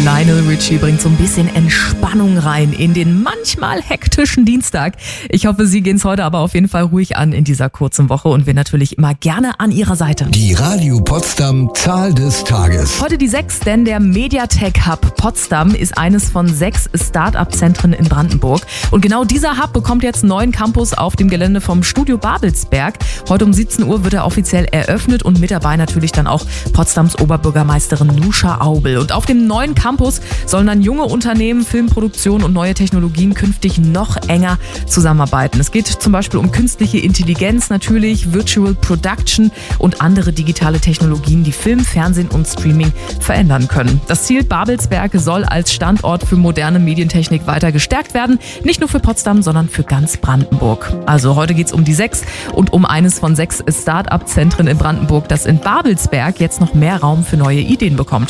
Lionel Richie bringt so ein bisschen Entspannung rein in den manchmal hektischen Dienstag. Ich hoffe, Sie gehen es heute aber auf jeden Fall ruhig an in dieser kurzen Woche und wir natürlich immer gerne an Ihrer Seite. Die Radio Potsdam Zahl des Tages. Heute die 6, denn der Mediatek Hub Potsdam ist eines von 6 Start-up-Zentren in Brandenburg. Und genau dieser Hub bekommt jetzt einen neuen Campus auf dem Gelände vom Studio Babelsberg. Heute um 17 Uhr wird er offiziell eröffnet und mit dabei natürlich dann auch Potsdams Oberbürgermeisterin Nuscha Aubel. Und auf dem neuen Campus sollen dann junge Unternehmen, Filmproduktion und neue Technologien künftig noch enger zusammenarbeiten. Es geht zum Beispiel um künstliche Intelligenz natürlich, Virtual Production und andere digitale Technologien, die Film, Fernsehen und Streaming verändern können. Das Ziel: Babelsberg soll als Standort für moderne Medientechnik weiter gestärkt werden. Nicht nur für Potsdam, sondern für ganz Brandenburg. Also heute geht es um die 6 und um eines von 6 Start-up-Zentren in Brandenburg, das in Babelsberg jetzt noch mehr Raum für neue Ideen bekommt.